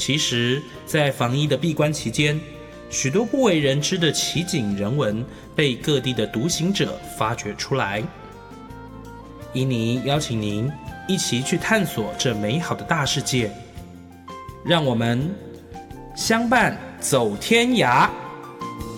其实，在防疫的闭关期间，许多不为人知的奇景人文被各地的独行者发掘出来。伊妮邀请您一起去探索这美好的大世界，让我们相伴走天涯。